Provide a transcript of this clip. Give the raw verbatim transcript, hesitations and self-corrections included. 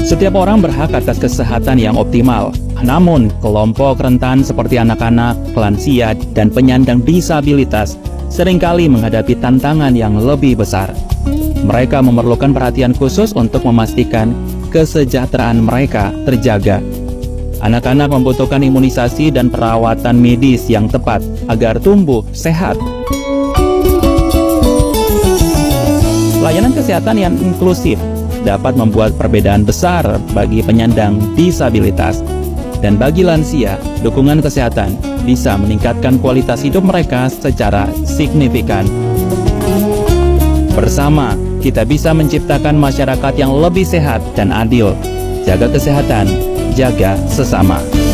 Setiap orang berhak atas kesehatan yang optimal. Namun, kelompok rentan seperti anak-anak, lansia, dan penyandang disabilitas seringkali menghadapi tantangan yang lebih besar. Mereka memerlukan perhatian khusus untuk memastikan kesejahteraan mereka terjaga. Anak-anak membutuhkan imunisasi dan perawatan medis yang tepat agar tumbuh sehat. Layanan kesehatan yang inklusif dapat membuat perbedaan besar bagi penyandang disabilitas. Dan bagi lansia, dukungan kesehatan bisa meningkatkan kualitas hidup mereka secara signifikan. Bersama, kita bisa menciptakan masyarakat yang lebih sehat dan adil. Jaga kesehatan, jaga sesama.